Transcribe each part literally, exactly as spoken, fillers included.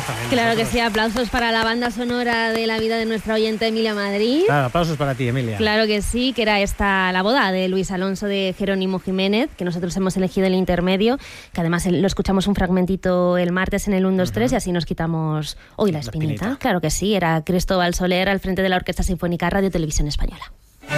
también. Claro nosotros. que sí, aplausos para la banda sonora de la vida de nuestra oyente Emilia Madrid. Claro, aplausos para ti, Emilia. Claro que sí, que era esta la boda de Luis Alonso de Jerónimo Jiménez, que nosotros hemos elegido el intermedio, que además lo escuchamos un fragmentito el martes en el uno dos tres uh-huh. y así nos quitamos hoy la espinita. la espinita. Claro que sí, era Cristóbal Soler al frente de la Orquesta Sinfónica Radio Televisión Española.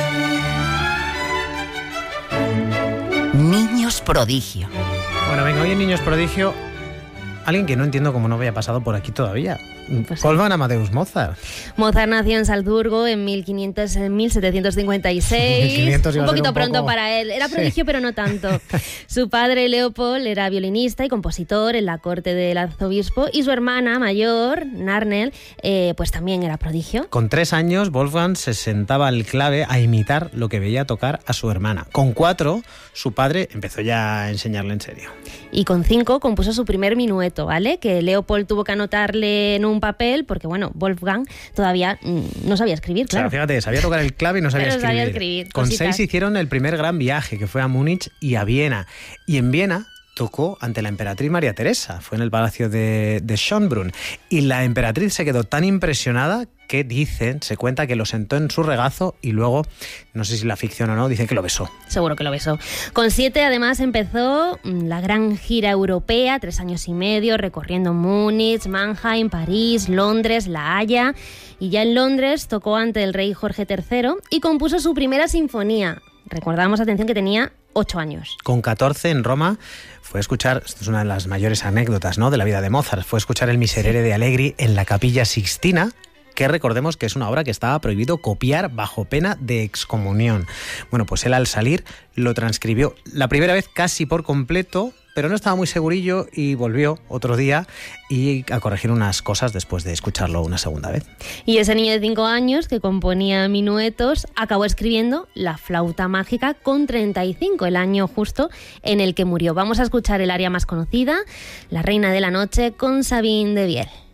Niños prodigio. Bueno, venga, hoy en Niños prodigio, alguien que no entiendo cómo no había pasado por aquí todavía. Pues Wolfgang sí. Amadeus Mozart. Mozart nació en Salzburgo en mil setecientos cincuenta y seis. mil quinientos un poquito un pronto poco... para él. Era prodigio, sí. pero no tanto. Su padre, Leopold, era violinista y compositor en la corte del arzobispo, y su hermana mayor, Narnel, eh, pues también era prodigio. Con tres años, Wolfgang se sentaba al clave a imitar lo que veía tocar a su hermana. Con cuatro, su padre empezó ya a enseñarle en serio. Y con cinco compuso su primer minueto, ¿vale? Que Leopold tuvo que anotarle en un papel, porque bueno, Wolfgang todavía mmm, no sabía escribir, claro. O sea, fíjate, sabía tocar el clave y no sabía Pero escribir. Sabía escribir con cositas. seis hicieron el primer gran viaje, que fue a Múnich y a Viena. Y en Viena tocó ante la emperatriz María Teresa, fue en el palacio de, de Schönbrunn. Y la emperatriz se quedó tan impresionada que dicen, se cuenta que lo sentó en su regazo y luego, no sé si la ficción o no, dicen que lo besó. Seguro que lo besó. Con siete, además, empezó la gran gira europea, tres años y medio, recorriendo Múnich, Mannheim, París, Londres, La Haya. Y ya en Londres tocó ante el rey Jorge tercero y compuso su primera sinfonía. Recordamos, atención, que tenía ocho años. Con catorce, en Roma, fue a escuchar, esto es una de las mayores anécdotas, ¿no?, de la vida de Mozart, fue a escuchar el Miserere de Allegri en la Capilla Sixtina, que recordemos que es una obra que estaba prohibido copiar bajo pena de excomunión. Bueno, pues él al salir lo transcribió la primera vez casi por completo, pero no estaba muy segurillo y volvió otro día y a corregir unas cosas después de escucharlo una segunda vez. Y ese niño de cinco años que componía minuetos acabó escribiendo La flauta mágica con treinta y cinco, el año justo en el que murió. Vamos a escuchar el aria más conocida, La reina de la noche, con Sabine de Viel.